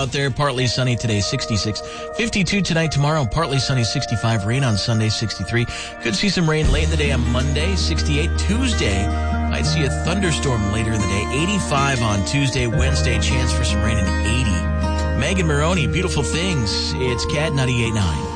out there. Partly sunny today, 66. 52 tonight, tomorrow, partly sunny, 65. Rain on Sunday, 63. Could see some rain late in the day on Monday, 68. Tuesday, might see a thunderstorm later in the day, 85 on Tuesday. Wednesday, chance for some rain in 80. Megan Maroney, Beautiful Things. It's Cat 98.9.